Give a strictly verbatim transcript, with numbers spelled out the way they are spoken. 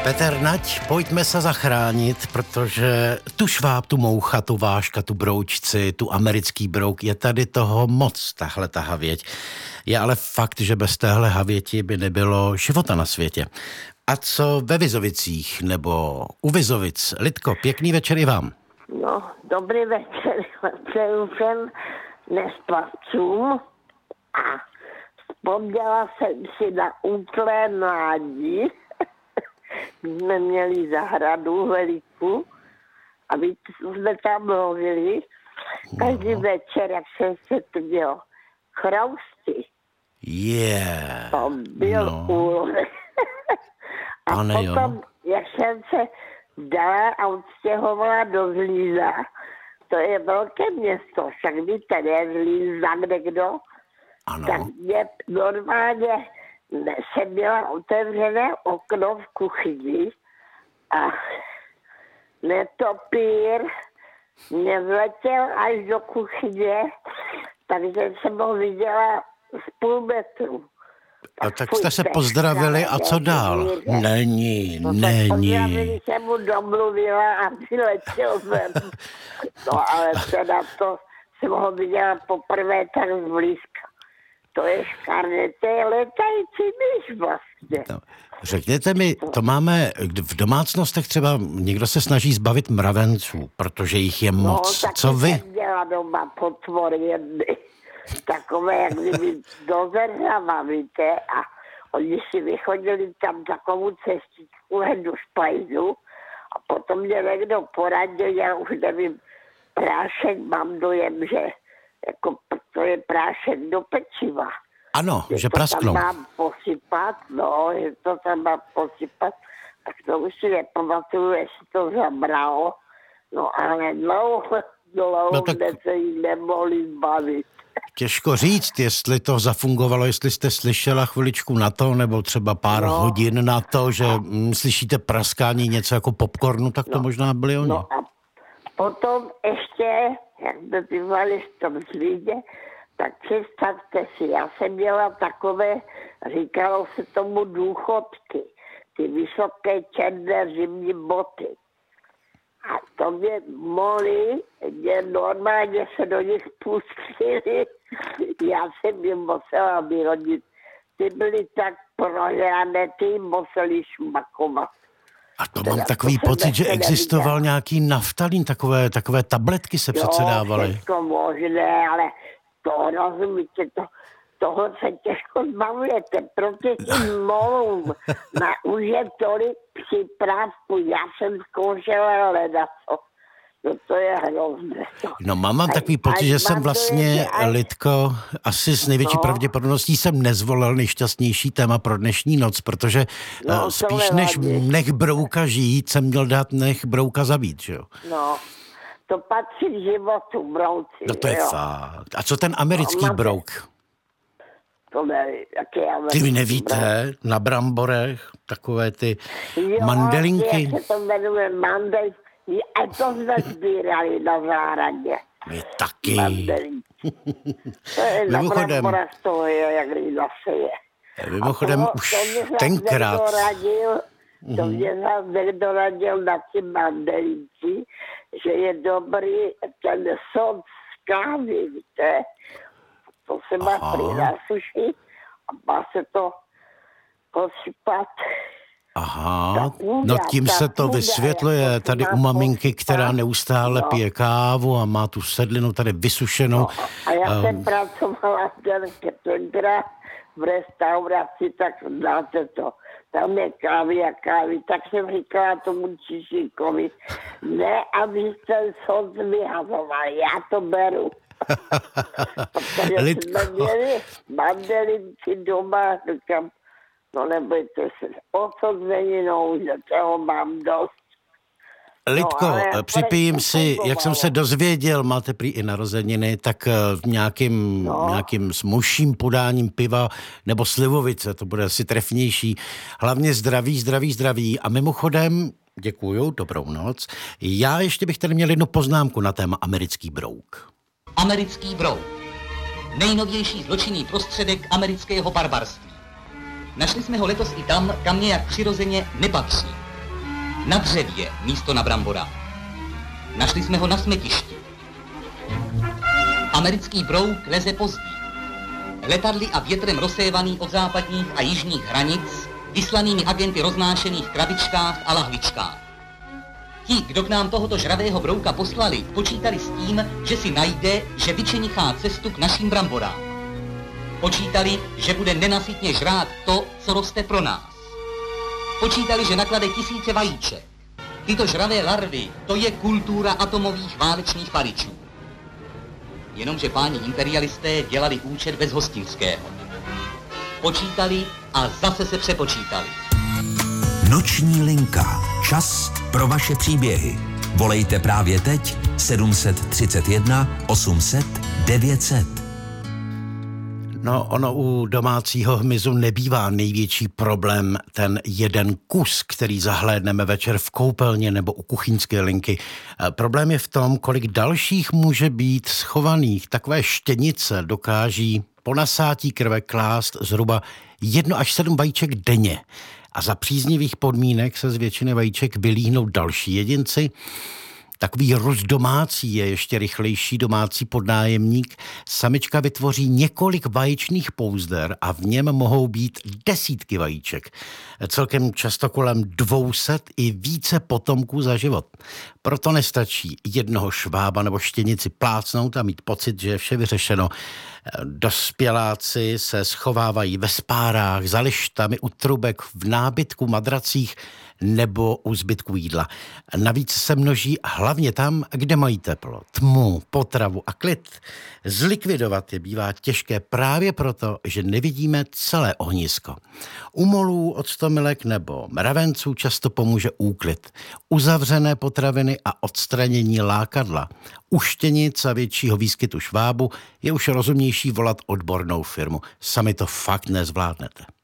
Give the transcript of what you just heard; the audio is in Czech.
Petr Nať, pojďme se zachránit, protože tu šváb, tu moucha, tu váška, tu broučci, tu americký brouk, je tady toho moc, tahle ta havěť. Je ale fakt, že bez téhle havěti by nebylo života na světě. A co ve Vizovicích nebo u Vizovic? Lidko, pěkný večer i vám. No, dobrý večer. Přeju všem nespavcům a vzpomněla jsem si na útlé mládí. Jsme měli zahradu velikou a my jsme tam mluvili každý no. večer, jak jsem se to dělal. Chrousty. Yeah. To byl no. úlek. A Pane, potom, jo. jak jsem se dala a odstěhovala do Zlína, to je velké město, však víte, ne, Zlín za kdekdo, Ano. tak mě normálně jsem měla otevřené okno v kuchyni a netopír mě vletěl až do kuchyně, takže jsem ho viděla z půl metru. A tak jste se pozdravili a co dál? Není, no, není. Pozdravili jsem mu, domluvila a vyletěl jsem. No ale teda to jsem ho viděla poprvé tak zblízka. To je škarné, to je letající myš vlastně. No, řekněte mi, to máme v domácnostech třeba, někdo se snaží zbavit mravenců, protože jich je moc. No, Co vy? jsem měla doma potvor jedny. Takové, jak kdyby do zrhava, víte, a oni si vychodili tam takovou cestičku do špajzu a potom mě někdo poradil, já už nevím, prášek mám dojem, že jako to je prášek do pečiva. Ano, že, že prasknou. To tam mám posypat, no, že to tam mám posypat, tak to už si nepamatuju, jestli to zabralo, no ale dlouho, dlouho no, tak... se jí nemohli zbavit. Těžko říct, jestli to zafungovalo, jestli jste slyšela chviličku na to, nebo třeba pár no. hodin na to, že mm, slyšíte praskání něco jako popcornu, tak to no. možná byli oni. No a potom ještě, jak jsme bývali v tom Zlíně, tak představte si, já jsem měla takové, říkalo se tomu důchodky, ty vysoké černé zimní boty. A to mě mohli, mě normálně se do nich pustili, já jsem jim musela vyhodit. Ty byly tak prohrané, ty jim museli šmakovat. A to mám takový to pocit, že existoval neviděl. Nějaký naftalín, takové, takové tabletky se přece dávaly. Jo, všechno možné, ale to rozumíte, to, toho se těžko zbavujete, protože tím molům na už je tolik přípravku, já jsem zkoušela ledaco. No to je hrozné. No mám, mám takový pocit, že jsem vlastně, až... Lidko, asi s největší no. pravděpodobností jsem nezvolil nejšťastnější téma pro dnešní noc, protože no, spíš než nech brouka žít, jsem měl dát nech brouka zabít, že jo? No, to patří k životu, brouci. No to je jo. fakt. A co ten americký no, brouk? To nevím, jaký americký Ty vy nevíte, brouk. Na bramborech, takové ty jo, mandelinky. Jak se to jmenuje mandelinky. A to jsme sbírali na zahradě. My taky. To je na Mimochodem, bramborách toho je, jak zase je. Mimochodem toho, už to tenkrát. To radil, to mě zase někdo radil na ty mandelinky, že je dobrý ten sod z kávy, víte. To se má prý nasušit a má se to posypat. Aha, no tím se to vysvětluje tady u maminky, která neustále no. pije kávu a má tu sedlinu tady vysušenou. No, a já jsem um, pracovala tenkrát v restauraci, tak znáte to. Tam je kávy a kávy, tak jsem říkala tomu čišníkovi, ne, aby ten soc vyhazoval, já to beru. Protože jsme měli mandelinky doma, říkám, no nebojte se, odsoudzeninou, že toho mám dost. Lidko, no, připijím si, jak jsem se dozvěděl, máte prý i narozeniny, tak v nějakým, no. nějakým smuším podáním piva nebo slivovice, to bude asi trefnější. Hlavně zdraví, zdraví, zdraví. A mimochodem, děkuju, dobrou noc. Já ještě bych tady měl jednu poznámku na téma americký brouk. Americký brouk. Nejnovější zločinný prostředek amerického barbarství. Našli jsme ho letos i tam, kam nějak přirozeně nepatří. Na dřevě místo na brambora. Našli jsme ho na smetišti. Americký brouk leze pozdí. Letadly a větrem rozsévaný od západních a jižních hranic, vyslanými agenty roznášených v krabičkách a lahvičkách. Ti, kdo k nám tohoto žravého brouka poslali, počítali s tím, že si najde, že vyčenichá cestu k našim bramborám. Počítali, že bude nenasytně žrát to, co roste pro nás. Počítali, že naklade tisíce vajíček. Tyto žravé larvy, to je kultura atomových válečných paličů. Jenomže páni imperialisté dělali účet bez hostinského. Počítali a zase se přepočítali. Noční linka. Čas pro vaše příběhy. Volejte právě teď sedm set třicet jedna osm set devět set. No, ono u domácího hmyzu nebývá největší problém ten jeden kus, který zahlédneme večer v koupelně nebo u kuchyňské linky. Problém je v tom, kolik dalších může být schovaných. Takové štěnice dokáží po nasátí krve klást zhruba jedno až sedm vajíček denně. A za příznivých podmínek se z většiny vajíček vylíhnou další jedinci. Takový Rus domácí je ještě rychlejší domácí podnájemník. Samička vytvoří několik vaječných pouzder a v něm mohou být desítky vajíček. Celkem často kolem dvě stě i více potomků za život. Proto nestačí jednoho švába nebo štěnici plácnout a mít pocit, že je vše vyřešeno. Dospěláci se schovávají ve spárách, za lištami, u trubek, v nábytku, madracích nebo u zbytku jídla. Navíc se množí hlavně tam, kde mají teplo, tmu, potravu a klid. Zlikvidovat je bývá těžké právě proto, že nevidíme celé ohnisko. U molů, octomilek nebo mravenců často pomůže úklid, uzavřené potraviny a odstranění lákadla. U štěnic a většího výskytu švábu je už rozumnější volat odbornou firmu. Sami to fakt nezvládnete.